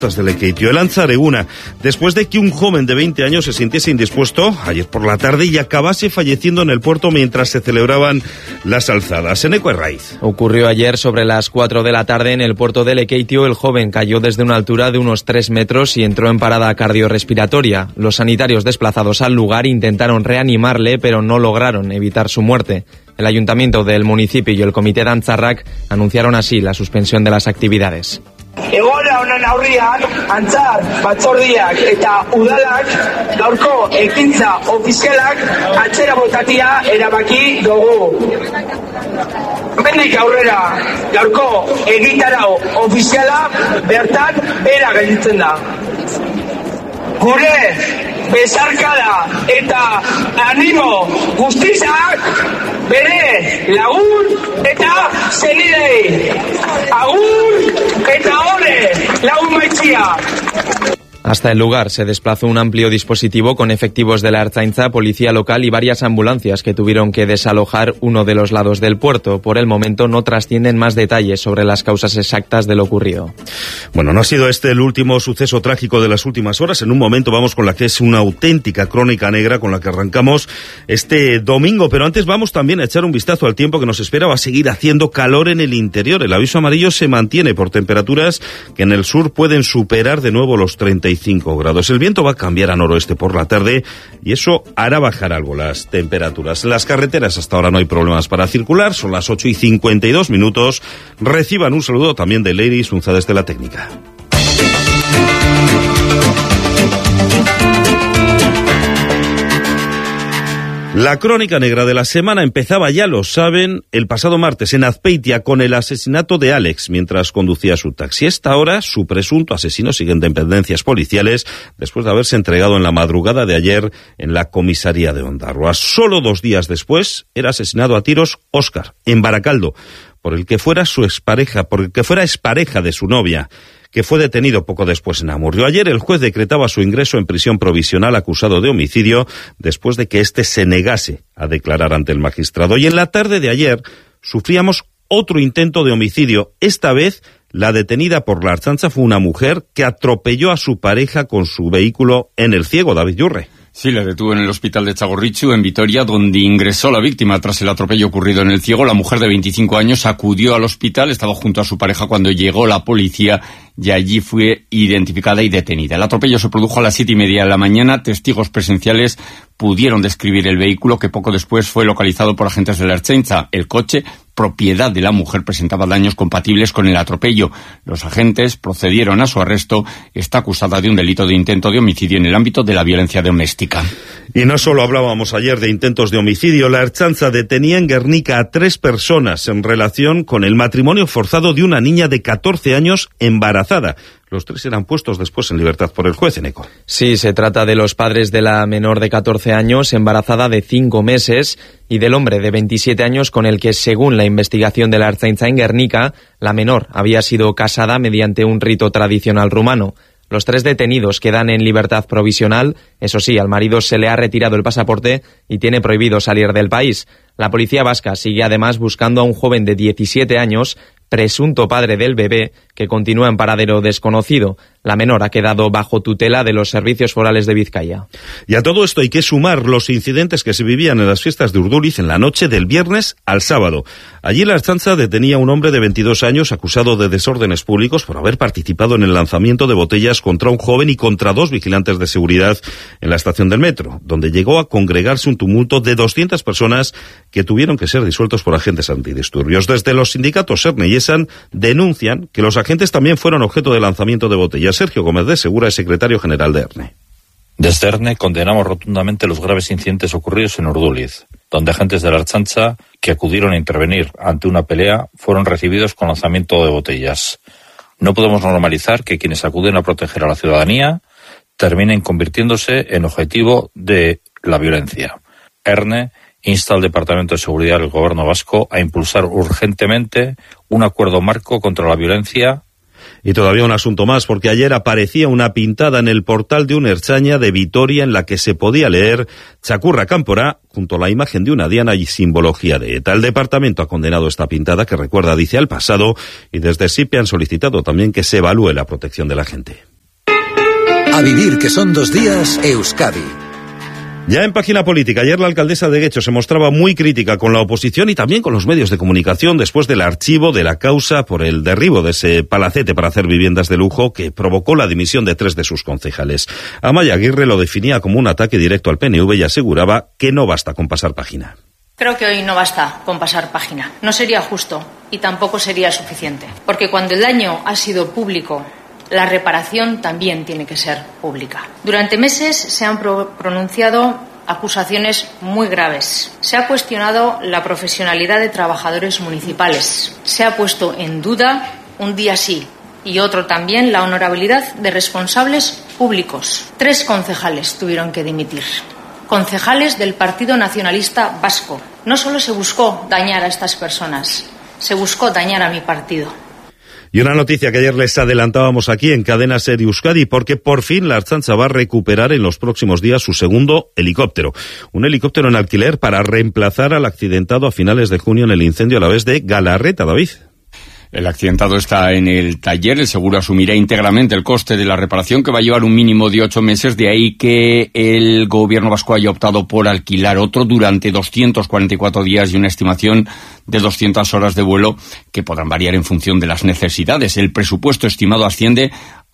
de Lekeitio, el Antzareguna, después de que un joven de 20 años se sintiese indispuesto ayer por la tarde y acabase falleciendo en el puerto mientras se celebraban las alzadas. Eneco Herraiz. Ocurrió ayer sobre las 4 de la tarde en el puerto de Lekeitio. El joven cayó desde una altura de unos 3 metros y entró en parada cardiorrespiratoria. Los sanitarios desplazados al lugar intentaron reanimarle, pero no lograron evitar su muerte. El ayuntamiento del municipio y el comité de Antzarrak anunciaron así la suspensión de las actividades. Egoera honen aurrian, Antzar, batzordiak eta udalak gaurko ekintza ofizialak atzera botatia erabaki dugu. Hemendik aurrera, gaurko egitarau ofiziala bertan bera gelditzen da. Gure besarkada eta animo guztizak bere lagun eta zenidei. Agur eta ore lagun maitzia. Hasta el lugar se desplazó un amplio dispositivo con efectivos de la Ertzaintza, policía local y varias ambulancias que tuvieron que desalojar uno de los lados del puerto. Por el momento no trascienden más detalles sobre las causas exactas de lo ocurrido. Bueno, no ha sido este el último suceso trágico de las últimas horas. En un momento vamos con la que es una auténtica crónica negra con la que arrancamos este domingo. Pero antes vamos también a echar un vistazo al tiempo que nos espera. Va a seguir haciendo calor en el interior. El aviso amarillo se mantiene por temperaturas que en el sur pueden superar de nuevo los 35 grados. El viento va a cambiar a noroeste por la tarde y eso hará bajar algo las temperaturas. En las carreteras hasta ahora no hay problemas para circular. Son las 8:52. Reciban un saludo también de Leire Isunza desde la técnica. La crónica negra de la semana empezaba, ya lo saben, el pasado martes en Azpeitia con el asesinato de Alex mientras conducía su taxi. Esta hora, su presunto asesino sigue en dependencias policiales después de haberse entregado en la madrugada de ayer en la comisaría de Ondarroa. Solo 2 días después era asesinado a tiros Óscar, en Baracaldo, por el que fuera expareja de su novia, que fue detenido poco después en Amurrio. Ayer el juez decretaba su ingreso en prisión provisional acusado de homicidio después de que éste se negase a declarar ante el magistrado. Y en la tarde de ayer sufríamos otro intento de homicidio. Esta vez la detenida por la Ertzaintza fue una mujer que atropelló a su pareja con su vehículo en El Ciego. David Yurre. Sí, la detuvo en el hospital de Txagorritxu, en Vitoria, donde ingresó la víctima tras el atropello ocurrido en El Ciego. La mujer de 25 años acudió al hospital, estaba junto a su pareja cuando llegó la policía y allí fue identificada y detenida. El atropello se produjo a las 7:30 de la mañana. Testigos presenciales pudieron describir el vehículo que poco después fue localizado por agentes de la Ertzaintza. El coche, propiedad de la mujer, presentaba daños compatibles con el atropello. Los agentes procedieron a su arresto. Está acusada de un delito de intento de homicidio en el ámbito de la violencia doméstica. Y no solo hablábamos ayer de intentos de homicidio, la Ertzaintza detenía en Guernica a 3 personas en relación con el matrimonio forzado de una niña de 14 años embarazada. Los 3 eran puestos después en libertad por el juez, Eneco. Sí, se trata de los padres de la menor de 14 años, embarazada de 5 meses, y del hombre de 27 años con el que, según la investigación de la Ertzaintza en Guernica, la menor había sido casada mediante un rito tradicional rumano. Los 3 detenidos quedan en libertad provisional. Eso sí, al marido se le ha retirado el pasaporte y tiene prohibido salir del país. La policía vasca sigue además buscando a un joven de 17 años, presunto padre del bebé, que continúa en paradero desconocido. La menor ha quedado bajo tutela de los servicios forales de Vizcaya. Y a todo esto hay que sumar los incidentes que se vivían en las fiestas de Urduliz en la noche del viernes al sábado. Allí la Ertzaintza detenía a un hombre de 22 años acusado de desórdenes públicos por haber participado en el lanzamiento de botellas contra un joven y contra 2 vigilantes de seguridad en la estación del metro, donde llegó a congregarse un tumulto de 200 personas que tuvieron que ser disueltos por agentes antidisturbios. Desde los sindicatos ERNE y ESAN denuncian que los agentes también fueron objeto de lanzamiento de botellas. Sergio Gómez de Segura es secretario general de ERNE. Desde ERNE condenamos rotundamente los graves incidentes ocurridos en Urduliz, donde agentes de la Ertzaintza que acudieron a intervenir ante una pelea fueron recibidos con lanzamiento de botellas. No podemos normalizar que quienes acuden a proteger a la ciudadanía terminen convirtiéndose en objetivo de la violencia. ERNE insta al Departamento de Seguridad del Gobierno vasco a impulsar urgentemente un acuerdo marco contra la violencia. Y todavía un asunto más, porque ayer aparecía una pintada en el portal de un Ertzaina de Vitoria en la que se podía leer Txakurra Kanpora, junto a la imagen de una diana y simbología de ETA. El departamento ha condenado esta pintada que recuerda, dice, al pasado, y desde SIPE han solicitado también que se evalúe la protección de la gente. A vivir que son 2 días, Euskadi. Ya en página política, ayer la alcaldesa de Guecho se mostraba muy crítica con la oposición y también con los medios de comunicación después del archivo de la causa por el derribo de ese palacete para hacer viviendas de lujo que provocó la dimisión de 3 de sus concejales. Amaia Aguirre lo definía como un ataque directo al PNV y aseguraba que no basta con pasar página. Creo que hoy no basta con pasar página. No sería justo y tampoco sería suficiente. Porque cuando el daño ha sido público, la reparación también tiene que ser pública. Durante meses se han pronunciado acusaciones muy graves. Se ha cuestionado la profesionalidad de trabajadores municipales. Se ha puesto en duda, un día sí y otro también, la honorabilidad de responsables públicos. 3 concejales tuvieron que dimitir. Concejales del Partido Nacionalista Vasco. No solo se buscó dañar a estas personas, se buscó dañar a mi partido. Y una noticia que ayer les adelantábamos aquí en Cadena Ser Euskadi, porque por fin la Ertzaintza va a recuperar en los próximos días su segundo helicóptero. Un helicóptero en alquiler para reemplazar al accidentado a finales de junio en el incendio a la vez de Galarreta, David. El accidentado está en el taller, el seguro asumirá íntegramente el coste de la reparación, que va a llevar un mínimo de 8 meses, de ahí que el gobierno vasco haya optado por alquilar otro durante 244 días y una estimación de 200 horas de vuelo que podrán variar en función de las necesidades. El presupuesto estimado asciende a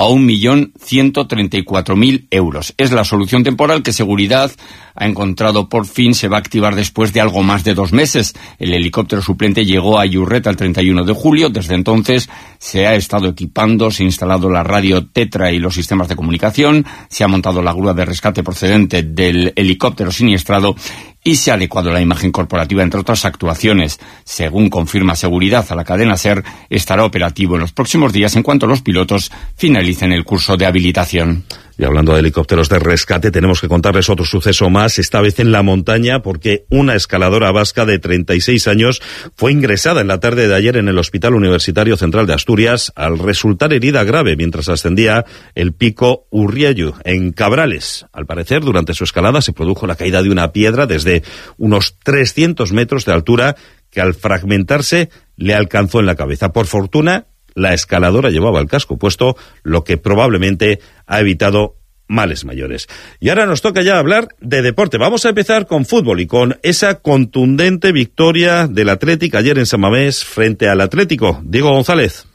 1.134.000 euros. Es la solución temporal que Seguridad ha encontrado por fin. Se va a activar después de algo más de 2 meses. El helicóptero suplente llegó a Iurreta el 31 de julio. Desde entonces se ha estado equipando, se ha instalado la radio Tetra y los sistemas de comunicación, se ha montado la grúa de rescate procedente del helicóptero siniestrado y se ha adecuado la imagen corporativa, entre otras actuaciones. Según confirma Seguridad a la cadena SER, estará operativo en los próximos días en cuanto los pilotos finalicen el curso de habilitación. Y hablando de helicópteros de rescate, tenemos que contarles otro suceso más, esta vez en la montaña, porque una escaladora vasca de 36 años fue ingresada en la tarde de ayer en el Hospital Universitario Central de Asturias al resultar herida grave mientras ascendía el pico Urriellu, en Cabrales. Al parecer, durante su escalada se produjo la caída de una piedra desde unos 300 metros de altura que al fragmentarse le alcanzó en la cabeza. Por fortuna, la escaladora llevaba el casco puesto, lo que probablemente ha evitado males mayores. Y ahora nos toca ya hablar de deporte. Vamos a empezar con fútbol y con esa contundente victoria del Atlético ayer en San Mamés frente al Atlético. Diego González.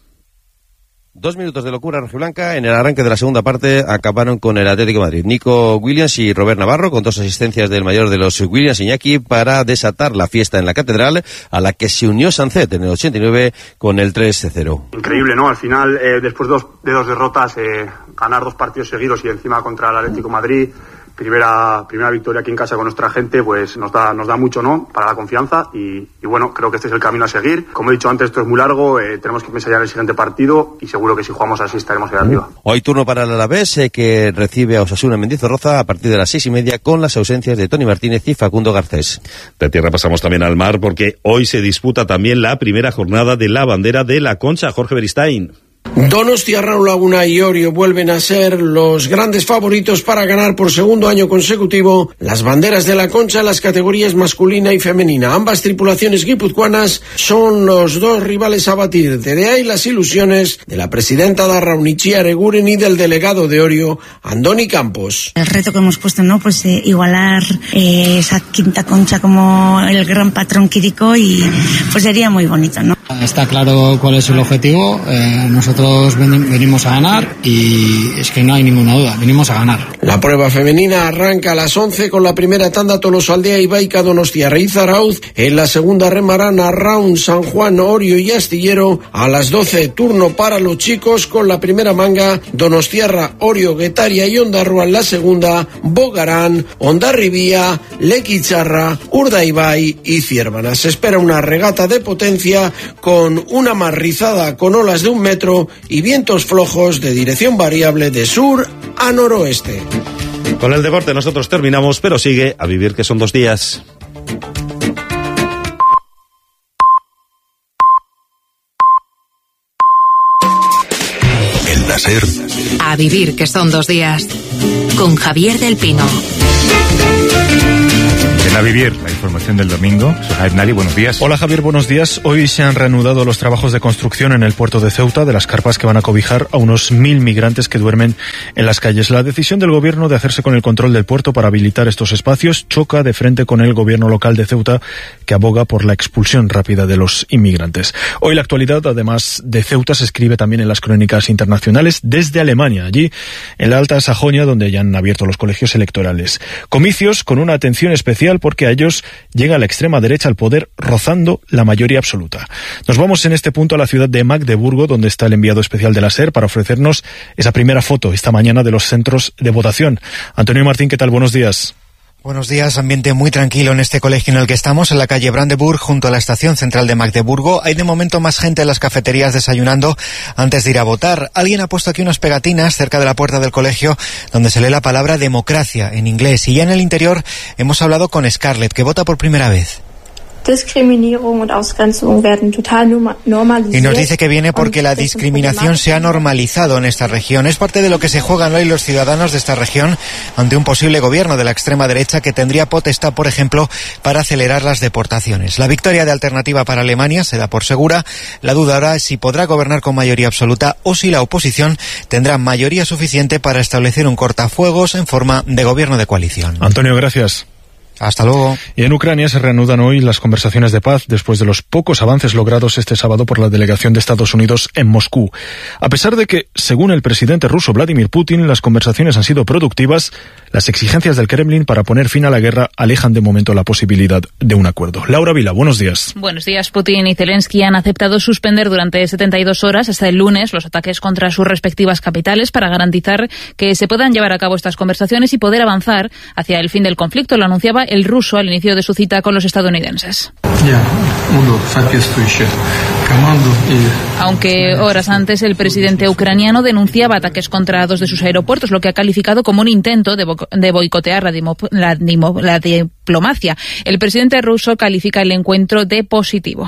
2 minutos de locura rojiblanca. En el arranque de la segunda parte acabaron con el Atlético de Madrid. Nico Williams y Robert Navarro, con 2 asistencias del mayor de los Williams, Iñaki, para desatar la fiesta en la Catedral, a la que se unió Sancet en el 89 con el 3-0. Increíble, ¿no? Al final, después de dos derrotas, ganar 2 partidos seguidos y encima contra el Atlético de Madrid, primera victoria aquí en casa con nuestra gente, pues nos da mucho, ¿no?, para la confianza y bueno, creo que este es el camino a seguir. Como he dicho antes, esto es muy largo, tenemos que pensar ya en el siguiente partido y seguro que si jugamos así estaremos ahí arriba. Hoy turno para el Alavés, que recibe a Osasuna en Mendizorroza a partir de las 6:30 con las ausencias de Toni Martínez y Facundo Garcés. De tierra pasamos también al mar porque hoy se disputa también la primera jornada de la bandera de la Concha. Jorge Beristain. Donostia, Raúl Laguna y Orio vuelven a ser los grandes favoritos para ganar por segundo año consecutivo las banderas de la Concha en las categorías masculina y femenina. Ambas tripulaciones guipuzcoanas son los 2 rivales a batir. De ahí las ilusiones de la presidenta de Arraunichi Areguren y del delegado de Orio, Andoni Campos. El reto que hemos puesto, ¿no?, pues igualar esa quinta Concha como el gran patrón Quirico y pues sería muy bonito, ¿no? Está claro cuál es el objetivo. Nosotros venimos a ganar y es que no hay ninguna duda, venimos a ganar. La prueba femenina arranca a las 11 con la primera tanda Tolosaldea y Baica Donostia Reizarauz. En la segunda remarán Arraun, San Juan, Orio y Astillero. A las 12 turno para los chicos con la primera manga Donostiarra, Orio, Guetaria y Ondarrua en la segunda, Bogarán, Ondarribía, Lequicharra, Urdaibai y Ciervana. Se espera una regata de potencia con una mar rizada con olas de 1 metro y vientos flojos de dirección variable de sur a noroeste. Con el deporte nosotros terminamos, pero sigue a vivir que son 2 días. En la SER. A vivir que son 2 días. Con Javier del Pino. A Vivir, la información del domingo. Soy Javier Nari, buenos días. Hola Javier, buenos días. Hoy se han reanudado los trabajos de construcción en el puerto de Ceuta de las carpas que van a cobijar a unos 1.000 migrantes que duermen en las calles. La decisión del gobierno de hacerse con el control del puerto para habilitar estos espacios choca de frente con el gobierno local de Ceuta, que aboga por la expulsión rápida de los inmigrantes. Hoy la actualidad, además de Ceuta, se escribe también en las crónicas internacionales desde Alemania, allí en la Alta Sajonia, donde ya han abierto los colegios electorales. Comicios con una atención especial porque a ellos llega la extrema derecha al poder, rozando la mayoría absoluta. Nos vamos en este punto a la ciudad de Magdeburgo, donde está el enviado especial de la SER para ofrecernos esa primera foto esta mañana de los centros de votación. Antonio Martín, ¿qué tal? Buenos días. Buenos días, ambiente muy tranquilo en este colegio en el que estamos, en la calle Brandenburg, junto a la estación central de Magdeburgo. Hay de momento más gente en las cafeterías desayunando antes de ir a votar. Alguien ha puesto aquí unas pegatinas cerca de la puerta del colegio donde se lee la palabra democracia en inglés. Y ya en el interior hemos hablado con Scarlett, que vota por primera vez. Y nos dice que viene porque la discriminación se ha normalizado en esta región. Es parte de lo que se juegan hoy los ciudadanos de esta región ante un posible gobierno de la extrema derecha que tendría potestad, por ejemplo, para acelerar las deportaciones. La victoria de Alternativa para Alemania se da por segura. La duda ahora es si podrá gobernar con mayoría absoluta o si la oposición tendrá mayoría suficiente para establecer un cortafuegos en forma de gobierno de coalición. Antonio, gracias. Hasta luego. Y en Ucrania se reanudan hoy las conversaciones de paz después de los pocos avances logrados este sábado por la delegación de Estados Unidos en Moscú. A pesar de que, según el presidente ruso Vladimir Putin, las conversaciones han sido productivas, las exigencias del Kremlin para poner fin a la guerra alejan de momento la posibilidad de un acuerdo. Laura Vila, buenos días. Buenos días. Putin y Zelensky han aceptado suspender durante 72 horas hasta el lunes los ataques contra sus respectivas capitales para garantizar que se puedan llevar a cabo estas conversaciones y poder avanzar hacia el fin del conflicto. Lo anunciaba el ruso al inicio de su cita con los estadounidenses. Aunque horas antes el presidente ucraniano denunciaba ataques contra dos de sus aeropuertos, lo que ha calificado como un intento de boicotear la diplomacia. El presidente ruso califica el encuentro de positivo.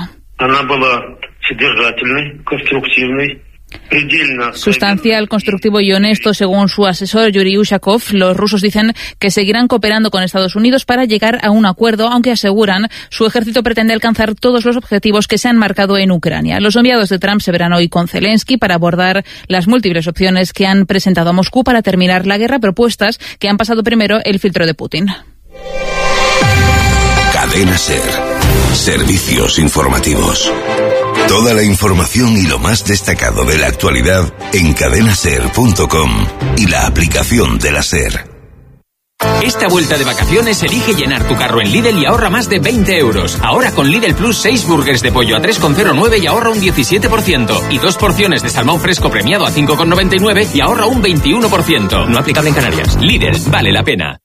Sustancial, constructivo y honesto, según su asesor Yuri Ushakov. Los rusos dicen que seguirán cooperando con Estados Unidos para llegar a un acuerdo, aunque aseguran su ejército pretende alcanzar todos los objetivos que se han marcado en Ucrania. Los enviados de Trump se verán hoy con Zelensky para abordar las múltiples opciones que han presentado a Moscú para terminar la guerra, propuestas que han pasado primero el filtro de Putin. Cadena SER. Servicios informativos. Toda la información y lo más destacado de la actualidad en cadenaser.com y la aplicación de la SER. Esta vuelta de vacaciones elige llenar tu carro en Lidl y ahorra más de 20 euros. Ahora con Lidl Plus 6 burgers de pollo a 3,09 y ahorra un 17%. Y 2 porciones de salmón fresco premiado a 5,99 y ahorra un 21%. No aplicable en Canarias. Lidl, vale la pena.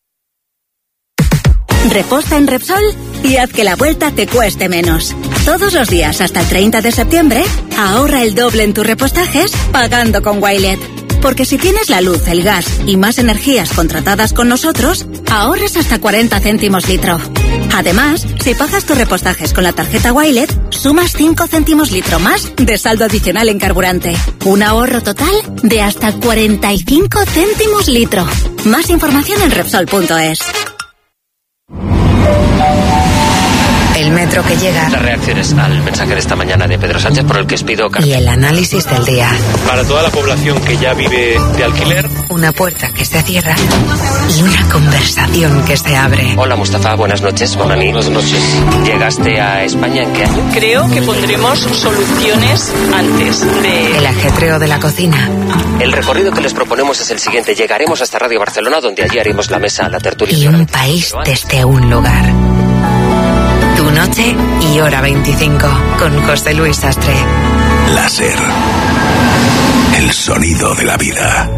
Reposta en Repsol y haz que la vuelta te cueste menos. Todos los días hasta el 30 de septiembre, ahorra el doble en tus repostajes pagando con Wilet. Porque si tienes la luz, el gas y más energías contratadas con nosotros, ahorras hasta 40 céntimos litro. Además, si pagas tus repostajes con la tarjeta Wilet, sumas 5 céntimos litro más de saldo adicional en carburante. Un ahorro total de hasta 45 céntimos litro. Más información en Repsol.es. El metro que llega. Las reacciones al mensaje de esta mañana de Pedro Sánchez por el que os pido... Y el análisis del día. Para toda la población que ya vive de alquiler. Una puerta que se cierra y una conversación que se abre. Hola Mustafa, buenas noches. Buenas noches. ¿Llegaste a España en qué año? Creo que pondremos soluciones antes de... El ajetreo de la cocina. El recorrido que les proponemos es el siguiente. Llegaremos hasta Radio Barcelona, donde allí haremos la mesa, la tertulia. Y un país desde un lugar. Tu noche y hora 25 con José Luis Sastre. La SER. El sonido de la vida.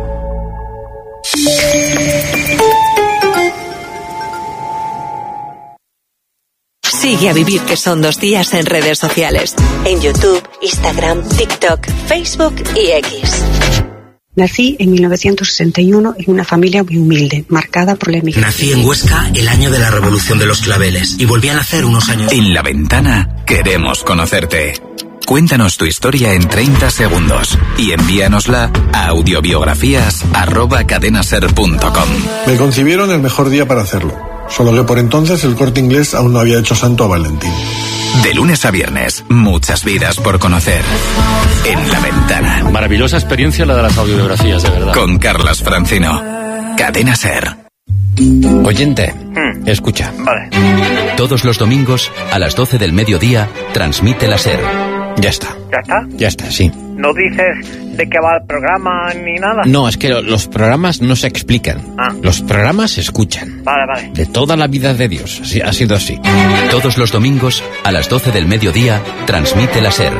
Sigue a Vivir, que son 2 días en redes sociales. En YouTube, Instagram, TikTok, Facebook y X. Nací en 1961 en una familia muy humilde, marcada por la emigración. Nací en Huesca el año de la Revolución de los Claveles y volví a nacer unos años. En La Ventana queremos conocerte. Cuéntanos tu historia en 30 segundos y envíanosla a audiobiografías@cadenaser.com. Me concibieron el mejor día para hacerlo. solo que por entonces el Corte Inglés aún no había hecho santo a Valentín. De lunes a viernes, muchas vidas por conocer. En La Ventana. Maravillosa experiencia la de las audiografías, de verdad. Con Carlas Francino. Cadena SER. Oyente, escucha. Vale. Todos los domingos, a las 12 del mediodía, transmite la SER. Ya está. ¿Ya está? Ya está, sí. ¿No dices de qué va el programa ni nada? No, es que los programas no se explican. Los programas se escuchan. Vale. De toda la vida de Dios. Así, ha sido así. Todos los domingos, a las 12 del mediodía, transmite la SER.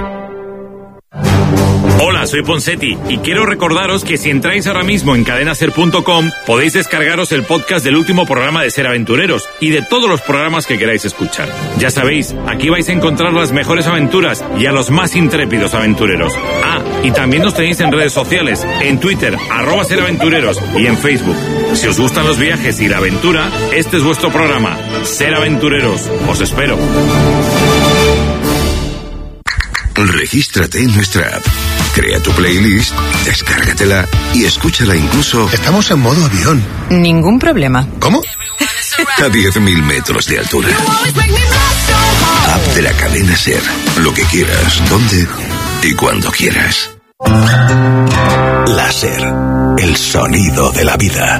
Hola, soy Ponsetti y quiero recordaros que si entráis ahora mismo en cadenaser.com podéis descargaros el podcast del último programa de Ser Aventureros y de todos los programas que queráis escuchar. Ya sabéis, aquí vais a encontrar las mejores aventuras y a los más intrépidos aventureros. Y también nos tenéis en redes sociales, en Twitter, @SerAventureros y en Facebook. Si os gustan los viajes y la aventura, este es vuestro programa, Ser Aventureros. Os espero. Regístrate en nuestra app. Crea tu playlist, descárgatela y escúchala incluso... Estamos en modo avión. Ningún problema. ¿Cómo? A 10.000 metros de altura. App de la cadena SER. Lo que quieras, donde y cuando quieras. La SER. El sonido de la vida.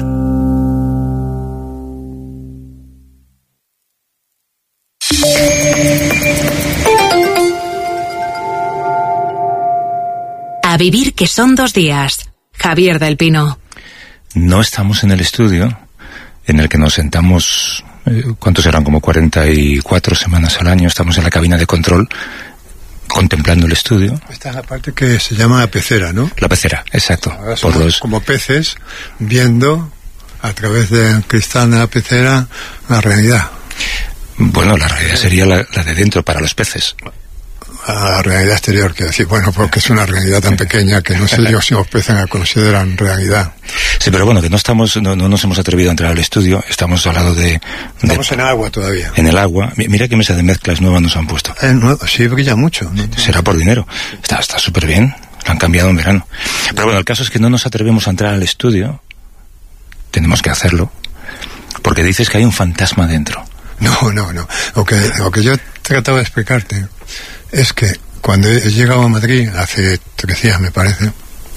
A vivir que son 2 días. Javier del Pino. No estamos en el estudio en el que nos sentamos, ¿cuántos eran? Como 44 semanas al año. Estamos en la cabina de control contemplando el estudio. Esta es la parte que se llama pecera, ¿no? La pecera, exacto. Por los... Como peces viendo a través de cristal de la pecera la realidad. Bueno, la realidad sería la de dentro para los peces. A la realidad exterior, quiero decir, bueno, porque es una realidad tan pequeña que no sé yo si los peces la consideran realidad. Sí, pero bueno, que no nos hemos atrevido a entrar al estudio, estamos al lado de... Estamos en agua todavía. En el agua. Mira qué mesa de mezclas nueva nos han puesto. Sí, brilla mucho, ¿no? Será por dinero. Está súper bien, lo han cambiado en verano. Pero bueno, el caso es que no nos atrevemos a entrar al estudio, tenemos que hacerlo, porque dices que hay un fantasma dentro. No. Lo que yo trataba de explicarte es que cuando he llegado a Madrid, hace 3 días me parece,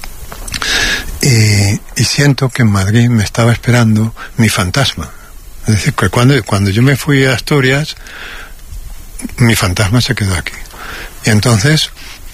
y siento que en Madrid me estaba esperando mi fantasma. Es decir, que cuando yo me fui a Asturias, mi fantasma se quedó aquí. Y entonces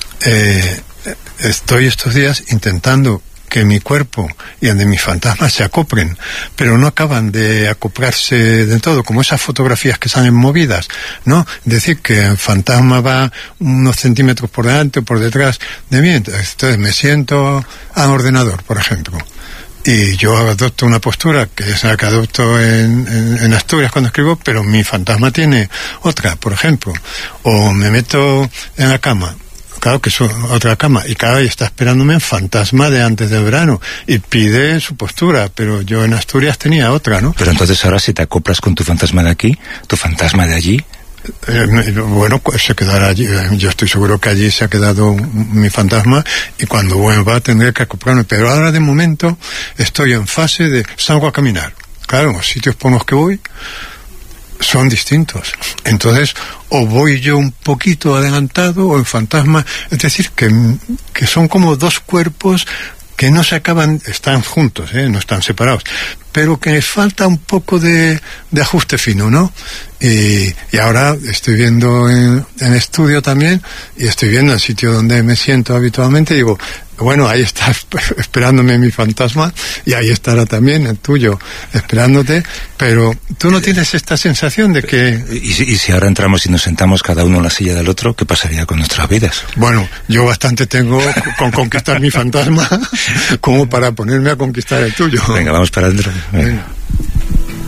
estoy estos días intentando que mi cuerpo y el de mis fantasmas se acoplen, pero no acaban de acoplarse de todo, como esas fotografías que salen movidas, ¿no? Es decir, que el fantasma va unos centímetros por delante o por detrás de mí. Entonces me siento al ordenador, por ejemplo, y yo adopto una postura que es la que adopto en Asturias cuando escribo, pero mi fantasma tiene otra, por ejemplo. O me meto en la cama, claro que es otra cama, y cada vez está esperándome el fantasma de antes del verano y pide su postura, pero yo en Asturias tenía otra, ¿no? Pero entonces ahora si te acoplas con tu fantasma de aquí, tu fantasma de allí... Bueno, se quedará allí. Yo estoy seguro que allí se ha quedado mi fantasma y cuando vuelva tendré que acoplarme, pero ahora de momento estoy en fase de salgo a caminar. Claro, los sitios por los que voy son distintos. Entonces, o voy yo un poquito adelantado o el fantasma, es decir, que son como 2 cuerpos que no se acaban, están juntos, no están separados, pero que les falta un poco de ajuste fino, ¿no? Y ahora estoy viendo en estudio también, y estoy viendo el sitio donde me siento habitualmente, y digo, bueno, ahí está esperándome mi fantasma, y ahí estará también el tuyo esperándote, pero tú no tienes esta sensación de que... ¿Y si ahora entramos y nos sentamos cada uno en la silla del otro, qué pasaría con nuestras vidas? Bueno, yo bastante tengo con conquistar mi fantasma como para ponerme a conquistar el tuyo. Venga, vamos para adentro. Venga.